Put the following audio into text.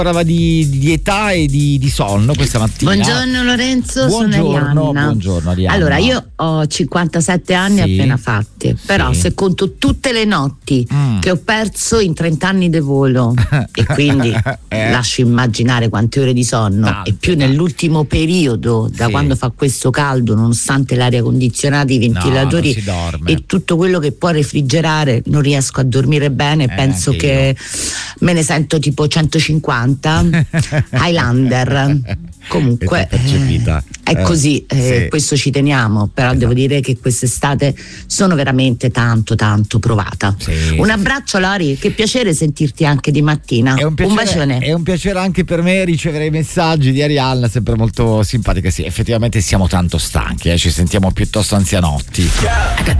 Parlava di età e di sonno questa mattina. Buongiorno Lorenzo, sono Arianna. Buongiorno Arianna. Allora, io ho 57 anni appena fatti, però se conto tutte le notti che ho perso in 30 anni di volo e quindi lascio immaginare quante ore di sonno, e più nell'ultimo periodo, da quando fa questo caldo, nonostante l'aria condizionata, i ventilatori e tutto quello che può refrigerare, non riesco a dormire bene, penso che me ne sento tipo 150 Highlander. Comunque è così, questo ci teniamo, però devo dire che quest'estate sono veramente tanto provata. Un abbraccio Lori, che piacere sentirti anche di mattina. Un bacione. È un piacere anche per me ricevere i messaggi di Arianna, sempre molto simpatica. Sì, effettivamente siamo tanto stanchi, ci sentiamo piuttosto anzianotti.